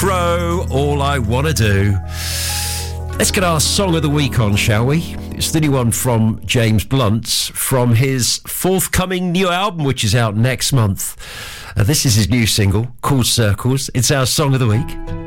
Crow, All I Wanna Do. Let's get our song of the week on, shall we? It's the new one from James Blunt from his forthcoming new album, which is out next month. This is his new single called Circles. It's our song of the week.